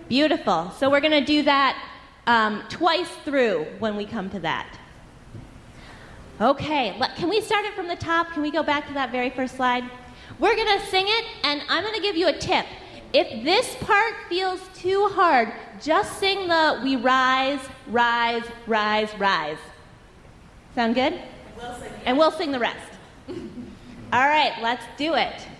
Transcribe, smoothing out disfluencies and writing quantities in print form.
Beautiful. So we're going to do that twice through when we come to that. Okay, can we start it from the top? Can we go back to that very first slide? We're going to sing it, and I'm going to give you a tip. If this part feels too hard, just sing the "We rise, rise, rise, rise." Sound good? We'll sing it. And we'll sing the rest. All right, let's do it.